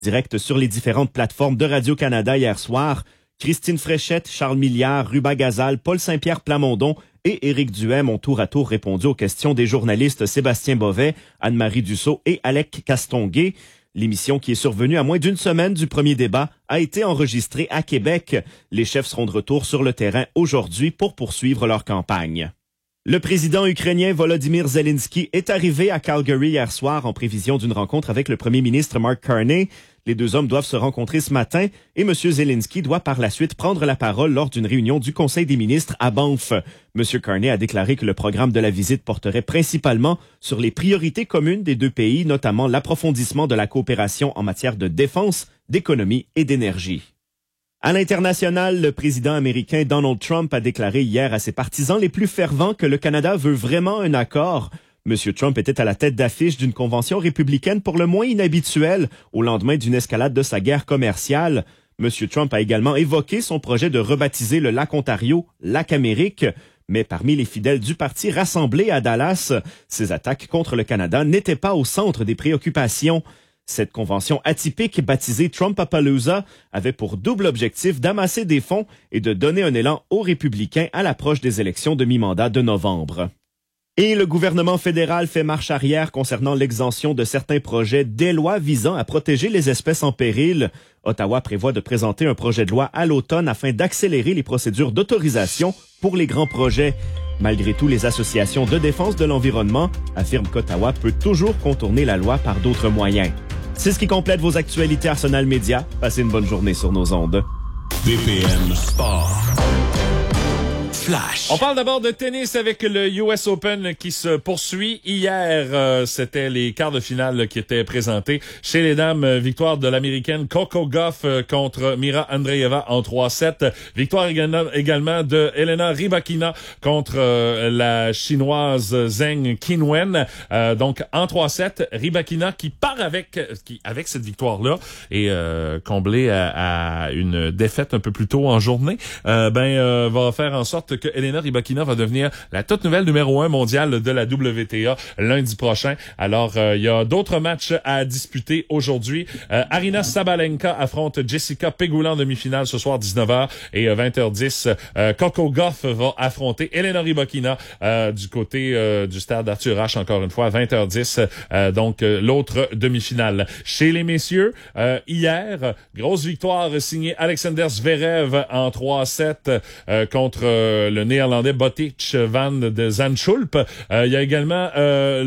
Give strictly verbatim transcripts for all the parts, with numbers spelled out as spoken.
Direct sur les différentes plateformes de Radio-Canada hier soir, Christine Fréchette, Charles Milliard, Ruba Gazal, Paul Saint-Pierre Plamondon et Éric Duhem ont tour à tour répondu aux questions des journalistes Sébastien Bovet, Anne-Marie Dussault et Alec Castonguay. L'émission, qui est survenue à moins d'une semaine du premier débat, a été enregistrée à Québec. Les chefs seront de retour sur le terrain aujourd'hui pour poursuivre leur campagne. Le président ukrainien Volodymyr Zelensky est arrivé à Calgary hier soir en prévision d'une rencontre avec le premier ministre Mark Carney. Les deux hommes doivent se rencontrer ce matin et M. Zelensky doit par la suite prendre la parole lors d'une réunion du Conseil des ministres à Banff. M. Carney a déclaré que le programme de la visite porterait principalement sur les priorités communes des deux pays, notamment l'approfondissement de la coopération en matière de défense, d'économie et d'énergie. À l'international, le président américain Donald Trump a déclaré hier à ses partisans les plus fervents que le Canada veut vraiment un accord. M. Trump était à la tête d'affiche d'une convention républicaine pour le moins inhabituelle au lendemain d'une escalade de sa guerre commerciale. M. Trump a également évoqué son projet de rebaptiser le lac Ontario Lac Amérique. Mais parmi les fidèles du parti rassemblés à Dallas, ces attaques contre le Canada n'étaient pas au centre des préoccupations. Cette convention atypique, baptisée Trumpapalooza, avait pour double objectif d'amasser des fonds et de donner un élan aux républicains à l'approche des élections de mi-mandat de novembre. Et le gouvernement fédéral fait marche arrière concernant l'exemption de certains projets des lois visant à protéger les espèces en péril. Ottawa prévoit de présenter un projet de loi à l'automne afin d'accélérer les procédures d'autorisation pour les grands projets. Malgré tout, les associations de défense de l'environnement affirment qu'Ottawa peut toujours contourner la loi par d'autres moyens. C'est ce qui complète vos actualités Arsenal Média. Passez une bonne journée sur nos ondes. D P M Sport. Flash. On parle d'abord de tennis avec le U S Open qui se poursuit. Hier, euh, c'était les quarts de finale qui étaient présentés. Chez les dames, victoire de l'Américaine Coco Gauff contre Mira Andreeva en trois sept. Victoire également de Elena Rybakina contre euh, la Chinoise Zheng Qinwen. Euh, donc, en trois sept, Rybakina qui part avec qui avec cette victoire-là et euh, comblée à, à une défaite un peu plus tôt en journée, euh, ben euh, va faire en sorte que Elena Rybakina va devenir la toute nouvelle numéro un mondiale de la W T A lundi prochain. Alors, il euh, y a d'autres matchs à disputer aujourd'hui. Euh, Aryna Sabalenka affronte Jessica Pegula en demi-finale ce soir dix-neuf heures et euh, vingt heures dix. Euh, Coco Gauff va affronter Elena Rybakina euh, du côté euh, du stade Arthur Ashe, encore une fois, vingt heures dix. Euh, donc, euh, l'autre demi-finale. Chez les messieurs, euh, hier, grosse victoire signée Alexander Zverev en trois sept euh, contre euh, le néerlandais Botic van de Zandschulp. Euh, il y a également euh,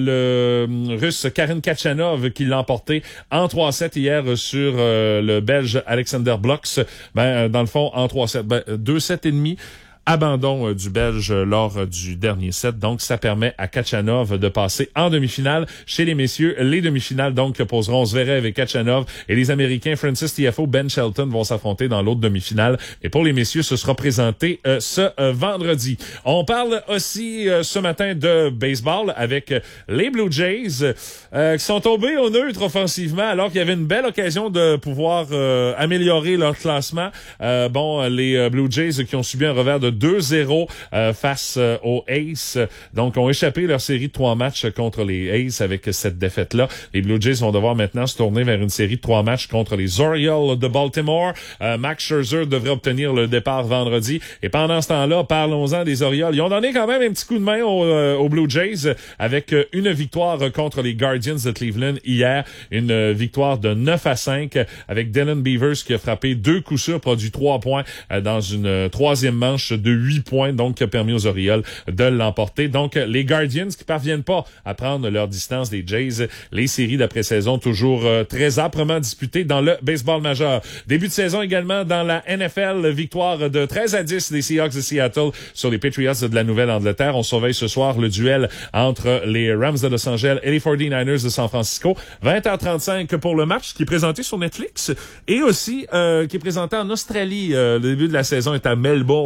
le russe Karen Khachanov qui l'a emporté en trois sept hier sur euh, le belge Alexander Blocks. Ben, dans le fond, en trois sept, ben, deux sept et demi. Abandon euh, du Belge euh, lors euh, du dernier set. Donc, ça permet à Khachanov de passer en demi-finale. Chez les messieurs, les demi-finales donc poseront Zverev et Khachanov. Et les Américains Francis Tiafoe, Ben Shelton vont s'affronter dans l'autre demi-finale. Et pour les messieurs, ce sera présenté euh, ce euh, vendredi. On parle aussi euh, ce matin de baseball avec euh, les Blue Jays euh, qui sont tombés au neutre offensivement alors qu'il y avait une belle occasion de pouvoir euh, améliorer leur classement. Euh, bon, les euh, Blue Jays qui ont subi un revers de deux zéro euh, face euh, aux Aces. Donc, ont échappé leur série de trois matchs contre les Aces avec cette défaite-là. Les Blue Jays vont devoir maintenant se tourner vers une série de trois matchs contre les Orioles de Baltimore. Euh, Max Scherzer devrait obtenir le départ vendredi. Et pendant ce temps-là, parlons-en des Orioles. Ils ont donné quand même un petit coup de main aux, euh, aux Blue Jays avec une victoire contre les Guardians de Cleveland hier. Une victoire de neuf à cinq avec Dylan Beavers qui a frappé deux coups sûrs, produit trois points euh, dans une troisième manche de huit points, donc qui a permis aux Orioles de l'emporter. Donc, les Guardians qui parviennent pas à prendre leur distance des Jays. Les séries d'après-saison toujours euh, très âprement disputées dans le baseball majeur. Début de saison également dans la N F L, victoire de treize à dix des Seahawks de Seattle sur les Patriots de la Nouvelle-Angleterre. On surveille ce soir le duel entre les Rams de Los Angeles et les forty-niners de San Francisco. vingt heures trente-cinq pour le match qui est présenté sur Netflix et aussi euh, qui est présenté en Australie. Euh, le début de la saison est à Melbourne pour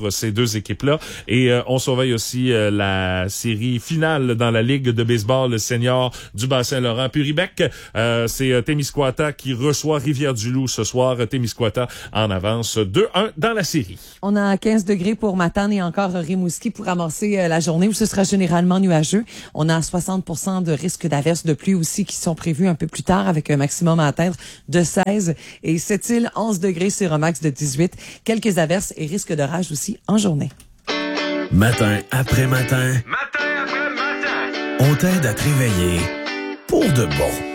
pour ces deux équipes-là. Et euh, on surveille aussi euh, la série finale dans la Ligue de baseball senior du Bas-Saint-Laurent. Puribec, euh, c'est euh, Témiscouata qui reçoit Rivière-du-Loup ce soir. Témiscouata en avance deux un dans la série. On a quinze degrés pour Matane et encore Rimouski pour amorcer euh, la journée où ce sera généralement nuageux. On a soixante pour cent de risque d'averses de pluie aussi qui sont prévus un peu plus tard avec un maximum à atteindre de seize. Et Sept-Îles, onze degrés sur un max de dix-huit. Quelques averses et risque d'orage aussi en journée. Matin après matin. Matin après matin. On t'aide à te réveiller pour de bon.